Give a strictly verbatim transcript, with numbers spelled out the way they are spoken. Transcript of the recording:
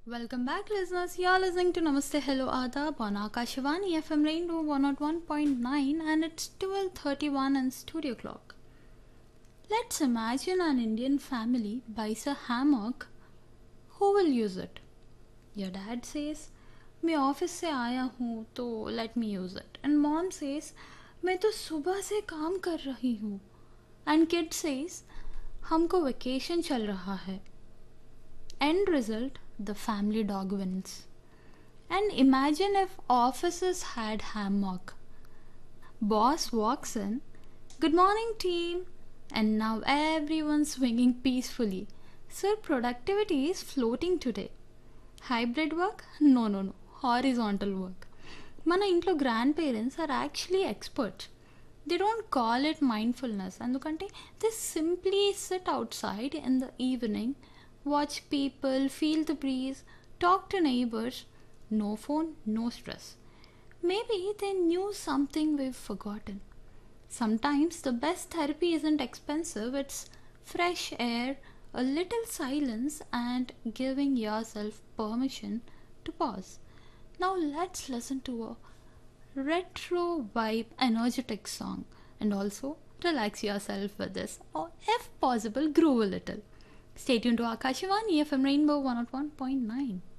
Welcome back, listeners. You're listening to Namaste Hello Adab on Akashvani F M Rainbow one oh one point nine, and it's twelve thirty-one in studio clock. Let's imagine an Indian family buys a hammock. Who will use it? Your dad says, मैं office से आया हूँ तो let me use it. And mom says, मैं तो सुबह से काम कर रही हूँ. And kid says, हमको vacation चल रहा है. End result, the family dog wins. And imagine if offices had hammock. Boss walks in, good morning team, and now everyone's swinging peacefully. Sir, productivity is floating today. Hybrid work? No, no, no. Horizontal work. Mana intlo grandparents are actually experts. They don't call it mindfulness. Andukante they simply sit outside in the evening, watch people, feel the breeze, talk to neighbors. No phone, no stress. Maybe they knew something we've forgotten. Sometimes the best therapy isn't expensive, it's fresh air, a little silence, and giving yourself permission to pause. Now let's listen to a retro vibe energetic song and also relax yourself with this, or if possible groove a little. Stay tuned to Akashvani F M Rainbow one oh one point nine.